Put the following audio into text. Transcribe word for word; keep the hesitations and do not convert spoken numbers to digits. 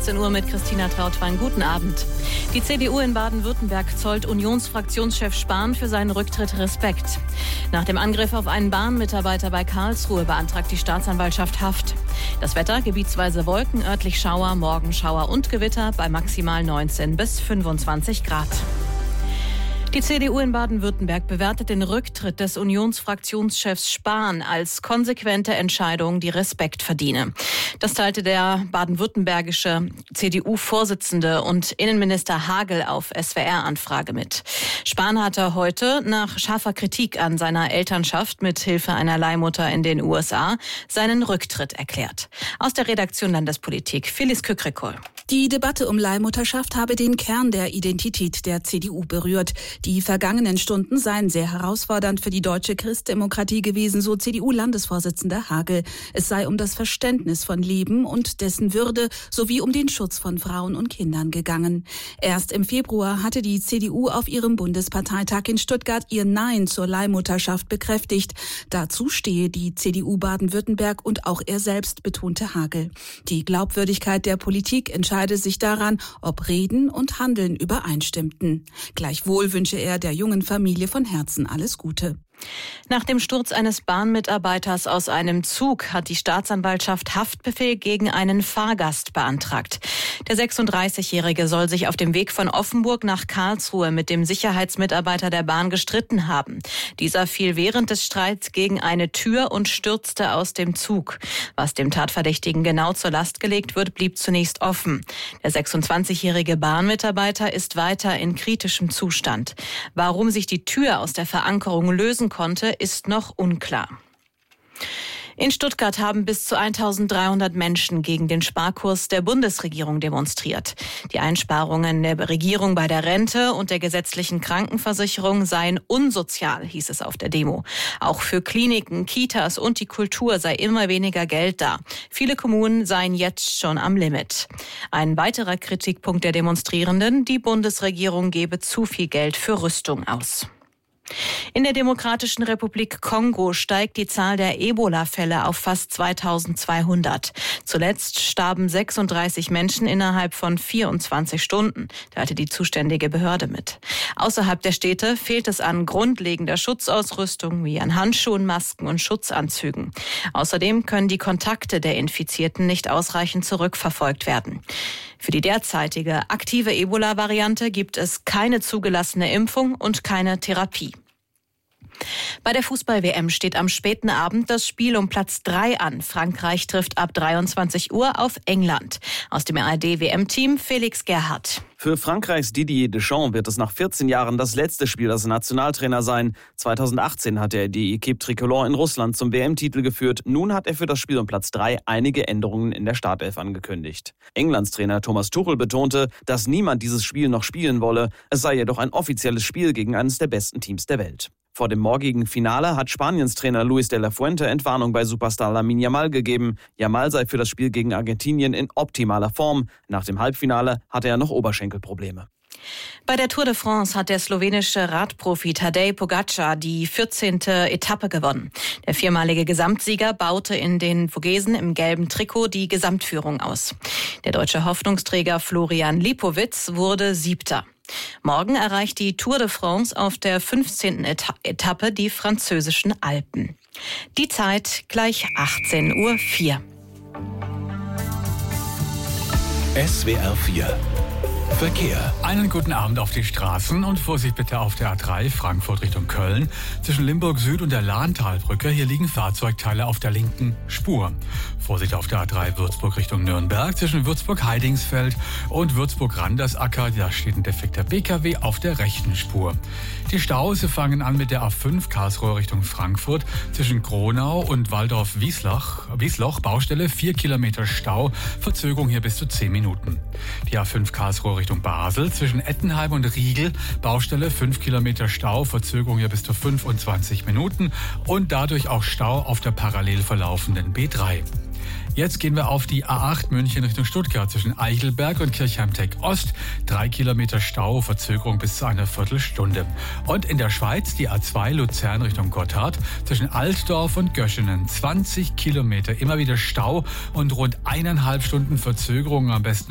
achtzehn Uhr mit Christina Trautwein. Guten Abend. Die C D U in Baden-Württemberg zollt Unionsfraktionschef Spahn für seinen Rücktritt Respekt. Nach dem Angriff auf einen Bahnmitarbeiter bei Karlsruhe beantragt die Staatsanwaltschaft Haft. Das Wetter: gebietsweise Wolken, örtlich Schauer, morgen Schauer und Gewitter bei maximal neunzehn bis fünfundzwanzig Grad. Die C D U in Baden-Württemberg bewertet den Rücktritt des Unionsfraktionschefs Spahn als konsequente Entscheidung, die Respekt verdiene. Das teilte der baden-württembergische C D U-Vorsitzende und Innenminister Hagel auf S W R-Anfrage mit. Spahn hatte heute nach scharfer Kritik an seiner Elternschaft mit Hilfe einer Leihmutter in den U S A seinen Rücktritt erklärt. Aus der Redaktion Landespolitik, Phyllis Kükrikol. Die Debatte um Leihmutterschaft habe den Kern der Identität der C D U berührt. Die vergangenen Stunden seien sehr herausfordernd für die deutsche Christdemokratie gewesen, so C D U-Landesvorsitzender Hagel. Es sei um das Verständnis von Leben und dessen Würde sowie um den Schutz von Frauen und Kindern gegangen. Erst im Februar hatte die C D U auf ihrem Bundesparteitag in Stuttgart ihr Nein zur Leihmutterschaft bekräftigt. Dazu stehe die C D U Baden-Württemberg und auch er selbst, betonte Hagel. Die Glaubwürdigkeit der Politik entscheidet sich daran, ob Reden und Handeln übereinstimmten. Gleichwohl wünsche er der jungen Familie von Herzen alles Gute. Nach dem Sturz eines Bahnmitarbeiters aus einem Zug hat die Staatsanwaltschaft Haftbefehl gegen einen Fahrgast beantragt. Der sechsunddreißigjährige soll sich auf dem Weg von Offenburg nach Karlsruhe mit dem Sicherheitsmitarbeiter der Bahn gestritten haben. Dieser fiel während des Streits gegen eine Tür und stürzte aus dem Zug. Was dem Tatverdächtigen genau zur Last gelegt wird, blieb zunächst offen. Der sechsundzwanzigjährige Bahnmitarbeiter ist weiter in kritischem Zustand. Warum sich die Tür aus der Verankerung lösen konnte, ist noch unklar. In Stuttgart haben bis zu eintausenddreihundert Menschen gegen den Sparkurs der Bundesregierung demonstriert. Die Einsparungen der Regierung bei der Rente und der gesetzlichen Krankenversicherung seien unsozial, hieß es auf der Demo. Auch für Kliniken, Kitas und die Kultur sei immer weniger Geld da. Viele Kommunen seien jetzt schon am Limit. Ein weiterer Kritikpunkt der Demonstrierenden: die Bundesregierung gebe zu viel Geld für Rüstung aus. In der Demokratischen Republik Kongo steigt die Zahl der Ebola-Fälle auf fast zweitausendzweihundert. Zuletzt starben sechsunddreißig Menschen innerhalb von vierundzwanzig Stunden, teilte die zuständige Behörde mit. Außerhalb der Städte fehlt es an grundlegender Schutzausrüstung wie an Handschuhen, Masken und Schutzanzügen. Außerdem können die Kontakte der Infizierten nicht ausreichend zurückverfolgt werden. Für die derzeitige aktive Ebola-Variante gibt es keine zugelassene Impfung und keine Therapie. Bei der Fußball-W M steht am späten Abend das Spiel um Platz drei an. Frankreich trifft ab dreiundzwanzig Uhr auf England. Aus dem A R D-W M-Team Felix Gerhardt. Für Frankreichs Didier Deschamps wird es nach vierzehn Jahren das letzte Spiel als Nationaltrainer sein. zweitausendachtzehn hat er die Equipe Tricolore in Russland zum W M-Titel geführt. Nun hat er für das Spiel um Platz drei einige Änderungen in der Startelf angekündigt. Englands Trainer Thomas Tuchel betonte, dass niemand dieses Spiel noch spielen wolle. Es sei jedoch ein offizielles Spiel gegen eines der besten Teams der Welt. Vor dem morgigen Finale hat Spaniens Trainer Luis de la Fuente Entwarnung bei Superstar Lamine Yamal gegeben. Yamal sei für das Spiel gegen Argentinien in optimaler Form. Nach dem Halbfinale hatte er noch Oberschenkelprobleme. Bei der Tour de France hat der slowenische Radprofi Tadej Pogačar die vierzehnte Etappe gewonnen. Der viermalige Gesamtsieger baute in den Vogesen im gelben Trikot die Gesamtführung aus. Der deutsche Hoffnungsträger Florian Lipowitz wurde Siebter. Morgen erreicht die Tour de France auf der fünfzehnten Eta- Etappe die französischen Alpen. Die Zeit gleich achtzehn Uhr vier. S W R vier Verkehr. Einen guten Abend auf die Straßen und Vorsicht bitte auf der A drei Frankfurt Richtung Köln. Zwischen Limburg Süd und der Lahntalbrücke, hier liegen Fahrzeugteile auf der linken Spur. Vorsicht auf der A drei Würzburg Richtung Nürnberg. Zwischen Würzburg-Heidingsfeld und Würzburg-Randersacker, da steht ein defekter B K W auf der rechten Spur. Die Staus fangen an mit der A fünf Karlsruhe Richtung Frankfurt. Zwischen Gronau und Waldorf-Wiesloch, Wiesloch, Baustelle, vier Kilometer Stau. Verzögerung hier bis zu zehn Minuten. Die A fünf Karlsruhe Richtung Basel, zwischen Ettenheim und Riegel, Baustelle, fünf Kilometer Stau, Verzögerung hier bis zu fünfundzwanzig Minuten und dadurch auch Stau auf der parallel verlaufenden B drei. Jetzt gehen wir auf die A acht München Richtung Stuttgart zwischen Eichelberg und Kirchheim-Tech Ost. Drei Kilometer Stau, Verzögerung bis zu einer Viertelstunde. Und in der Schweiz die A zwei Luzern Richtung Gotthard zwischen Altdorf und Göschenen. zwanzig Kilometer, immer wieder Stau und rund eineinhalb Stunden Verzögerung, am besten